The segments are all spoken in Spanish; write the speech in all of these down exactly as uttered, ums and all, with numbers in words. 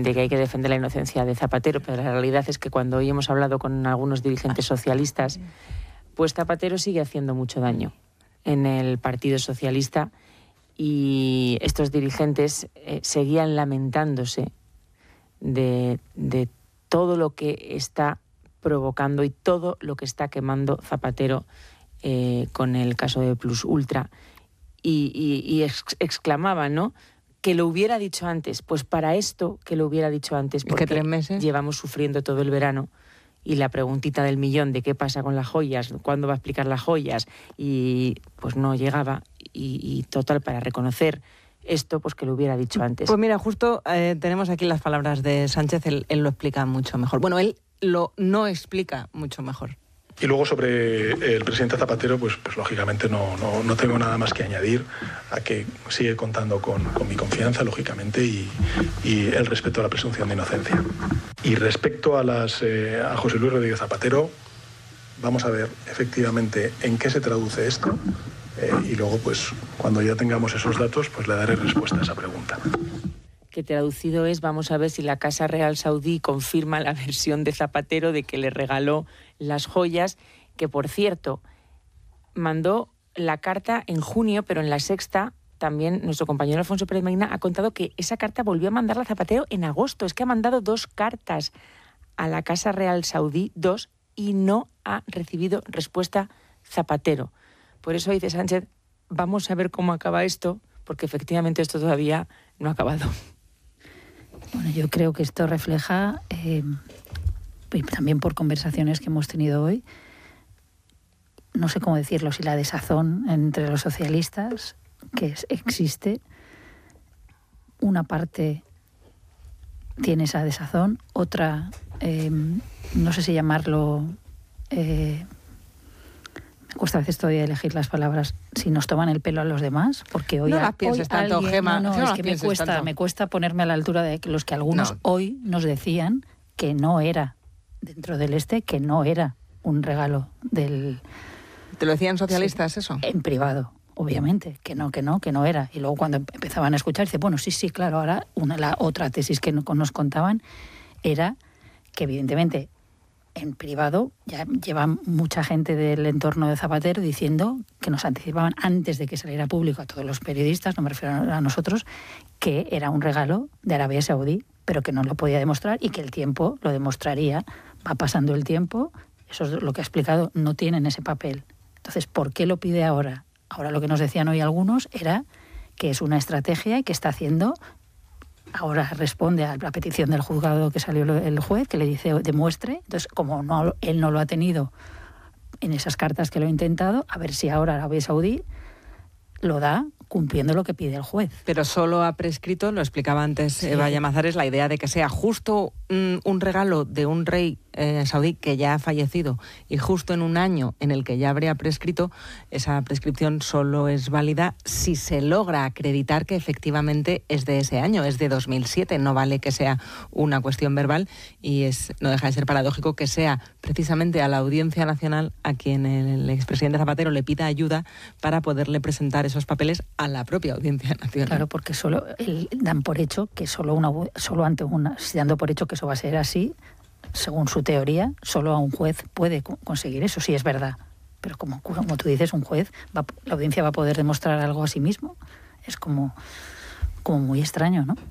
de que hay que defender la inocencia de Zapatero, pero la realidad es que cuando hoy hemos hablado con algunos dirigentes socialistas, pues Zapatero sigue haciendo mucho daño en el Partido Socialista y estos dirigentes eh, seguían lamentándose de, de todo lo que está provocando y todo lo que está quemando Zapatero eh, con el caso de Plus Ultra. Y, y, y ex, exclamaban, ¿no?, que lo hubiera dicho antes. Pues para esto que lo hubiera dicho antes, porque tres meses llevamos sufriendo todo el verano y la preguntita del millón de qué pasa con las joyas, cuándo va a explicar las joyas, y pues no llegaba. Y, y total, para reconocer esto, pues que lo hubiera dicho antes. Pues mira, justo eh, tenemos aquí las palabras de Sánchez, él, él lo explica mucho mejor. Bueno, él lo no explica mucho mejor. Y luego sobre el presidente Zapatero, pues, pues lógicamente no, no, no tengo nada más que añadir a que sigue contando con, con mi confianza, lógicamente, y, y el respeto a la presunción de inocencia. Y respecto a, las, eh, a José Luis Rodríguez Zapatero, vamos a ver efectivamente en qué se traduce esto eh, y luego, pues cuando ya tengamos esos datos, pues le daré respuesta a esa pregunta. Que traducido es, vamos a ver si la Casa Real Saudí confirma la versión de Zapatero de que le regaló las joyas, que por cierto, mandó la carta en junio, pero en La Sexta también nuestro compañero Alfonso Pérez Medina ha contado que esa carta volvió a mandarla a Zapatero en agosto. Es que ha mandado dos cartas a la Casa Real Saudí, dos, y no ha recibido respuesta Zapatero. Por eso dice Sánchez, vamos a ver cómo acaba esto, porque efectivamente esto todavía no ha acabado. Bueno, yo creo que esto refleja, eh, y también por conversaciones que hemos tenido hoy, no sé cómo decirlo, si la desazón entre los socialistas, que es, existe, una parte tiene esa desazón, otra, eh, no sé si llamarlo, eh, me cuesta a veces todavía elegir las palabras, si nos toman el pelo a los demás, porque hoy... No las pienses tanto, alguien, Gemma. No, no, no es las que me cuesta, tanto. me cuesta ponerme a la altura de los que algunos no. hoy nos decían que no era, dentro del este, que no era un regalo del... ¿Te lo decían socialistas sí, eso? En privado, obviamente, que no, que no, que no era. Y luego cuando empezaban a escuchar, dice, bueno, sí, sí, claro, ahora una, la otra tesis que nos contaban era que evidentemente en privado ya lleva mucha gente del entorno de Zapatero diciendo que nos anticipaban antes de que saliera público a todos los periodistas, no me refiero a nosotros, que era un regalo de Arabia Saudí, pero que no lo podía demostrar y que el tiempo lo demostraría. Va pasando el tiempo, eso es lo que ha explicado, no tienen ese papel. Entonces, ¿por qué lo pide ahora? Ahora lo que nos decían hoy algunos era que es una estrategia y que está haciendo... Ahora responde a la petición del juzgado que salió el juez, que le dice demuestre. Entonces, como no, él no lo ha tenido en esas cartas que lo ha intentado, a ver si ahora Arabia Saudí lo da cumpliendo lo que pide el juez. Pero solo ha prescrito, lo explicaba antes sí. Eva Llamazares, la idea de que sea justo un, un regalo de un rey eh, saudí que ya ha fallecido y justo en un año en el que ya habría prescrito, esa prescripción solo es válida si se logra acreditar que efectivamente es de ese año, es de dos mil siete, no vale que sea una cuestión verbal y es no deja de ser paradójico que sea precisamente a la Audiencia Nacional a quien el expresidente Zapatero le pida ayuda para poderle presentar esos papeles a la propia Audiencia Nacional. Claro, porque solo el, dan por hecho que solo una solo ante una dando por hecho que eso va a ser así, según su teoría, solo a un juez puede conseguir eso, sí es verdad. Pero como, como tú dices, un juez, va, la audiencia va a poder demostrar algo a sí mismo. Es como, como muy extraño, ¿no?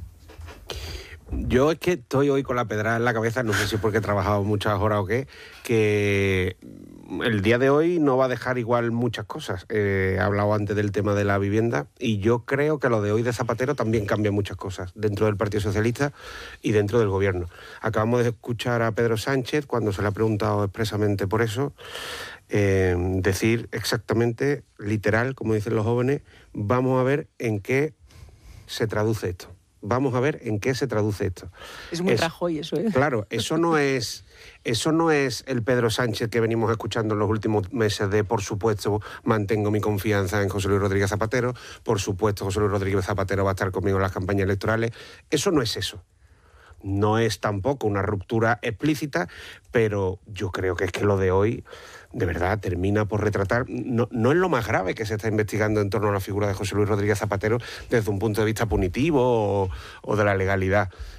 Yo es que estoy hoy con la pedrada en la cabeza, no sé si porque he trabajado muchas horas o qué, que el día de hoy no va a dejar igual muchas cosas. Eh, he hablado antes del tema de la vivienda y yo creo que lo de hoy de Zapatero también cambia muchas cosas dentro del Partido Socialista y dentro del Gobierno. Acabamos de escuchar a Pedro Sánchez, cuando se le ha preguntado expresamente por eso, eh, decir exactamente, literal, como dicen los jóvenes, vamos a ver en qué se traduce esto. Vamos a ver en qué se traduce esto. Es muy es, Rajoy eso, ¿eh? Claro, eso no es eso no es el Pedro Sánchez que venimos escuchando en los últimos meses de, por supuesto, mantengo mi confianza en José Luis Rodríguez Zapatero, por supuesto, José Luis Rodríguez Zapatero va a estar conmigo en las campañas electorales. Eso no es eso. No es tampoco una ruptura explícita, pero yo creo que es que lo de hoy, de verdad, termina por retratar, no, no es lo más grave que se está investigando en torno a la figura de José Luis Rodríguez Zapatero desde un punto de vista punitivo o, o de la legalidad.